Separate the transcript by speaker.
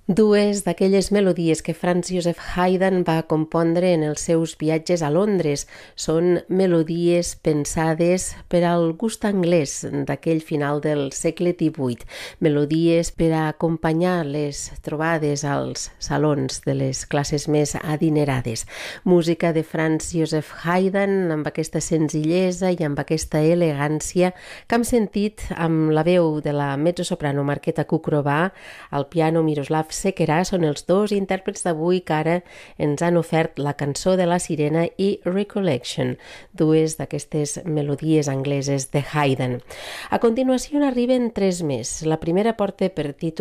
Speaker 1: Dues d'aquelles melodies que Franz Joseph Haydn va compondre en els seus viatges a Londres són melodies pensades per al gust anglès d'aquell final del segle XVIII, melodies per a acompanyar les trobades als salons de les classes més adinerades. Música de Franz Joseph Haydn amb aquesta senzillesa i amb aquesta elegància que hem sentit amb la veu de la mezzosoprano Markéta Kukrova, al piano Miroslav Sequerà. Són els dos intèrprets d'avui que ara ens han ofert la cançó de la Sirena i Recollection, dues d'aquestes melodies angleses de Haydn. A continuació n'arriben tres més. La primera porta per títol